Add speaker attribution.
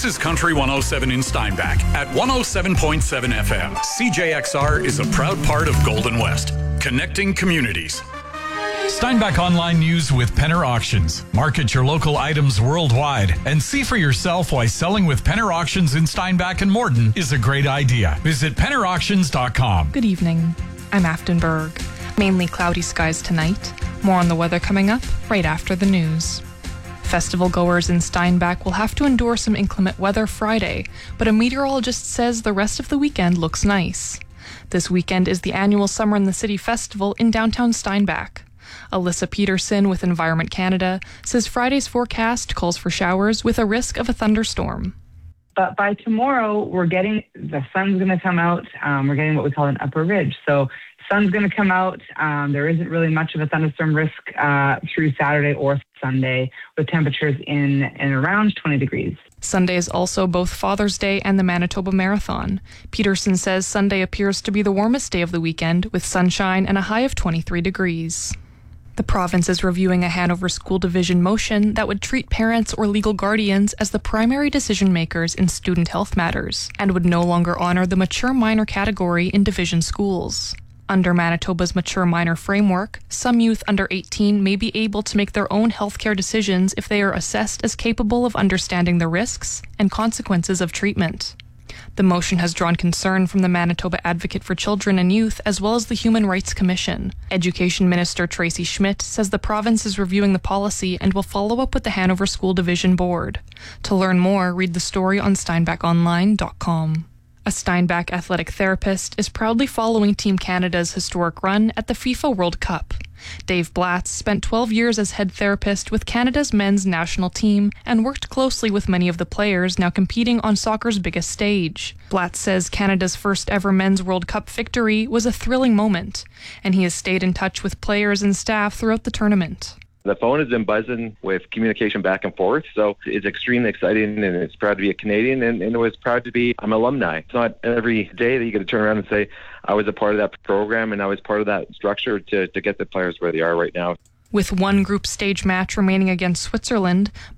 Speaker 1: is Country 107 in Steinbach at 107.7 FM. CJXR is a proud part of Golden West, connecting communities.
Speaker 2: Steinbach Online News with Penner Auctions. Market your local items worldwide and see for yourself why selling with Penner Auctions in Steinbach and Morden is a great idea. Visit pennerauctions.com.
Speaker 3: Good evening. I'm Aftonberg. Mainly cloudy skies tonight. More on the weather coming up right after the news. Festival goers in Steinbach will have to endure some inclement weather Friday, but a meteorologist says the rest of the weekend looks nice. This weekend is the annual Summer in the City Festival in downtown Steinbach. Alyssa Peterson with Environment Canada says Friday's forecast calls for showers with a risk of a thunderstorm.
Speaker 4: But by tomorrow, the sun's going to come out. We're getting what we call an upper ridge. So sun's going to come out. There isn't really much of a thunderstorm risk through Saturday or Sunday, with temperatures in and around 20 degrees.
Speaker 3: Sunday is also both Father's Day and the Manitoba Marathon. Peterson says Sunday appears to be the warmest day of the weekend, with sunshine and a high of 23 degrees. The province is reviewing a Hanover School Division motion that would treat parents or legal guardians as the primary decision makers in student health matters and would no longer honor the mature minor category in division schools. Under Manitoba's mature minor framework, some youth under 18 may be able to make their own healthcare decisions if they are assessed as capable of understanding the risks and consequences of treatment. The motion has drawn concern from the Manitoba Advocate for Children and Youth as well as the Human Rights Commission. Education Minister Tracy Schmidt says the province is reviewing the policy and will follow up with the Hanover School Division Board. To learn more, read the story on steinbachonline.com. A Steinbach athletic therapist is proudly following Team Canada's historic run at the FIFA World Cup. Dave Blatz spent 12 years as head therapist with Canada's men's national team and worked closely with many of the players now competing on soccer's biggest stage. Blatz says Canada's first ever men's World Cup victory was a thrilling moment, and he has stayed in touch with players and staff throughout the tournament.
Speaker 5: The phone has been buzzing with communication back and forth, so it's extremely exciting, and it's proud to be a Canadian, and it was proud to be an alumni. It's not every day that you get to turn around and say, I was a part of that program, and I was part of that structure to get the players where they are right now.
Speaker 3: With one group stage match remaining against Switzerland,